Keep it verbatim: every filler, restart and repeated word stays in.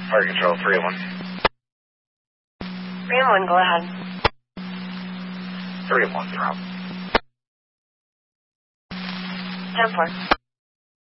Fire control, three oh one. three oh one, go ahead. three oh one, you're out. ten four.